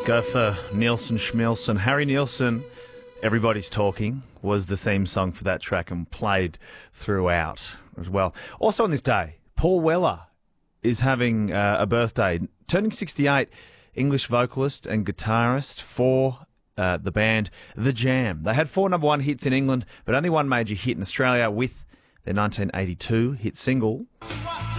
Go for Nielsen Schmielsen. Harry Nielsen, Everybody's Talking, was the theme song for that track and played throughout as well. Also on this day, Paul Weller is having a birthday. Turning 68, English vocalist and guitarist for the band The Jam. They had 4 number 1 hits in England, but only one major hit in Australia with their 1982 hit single.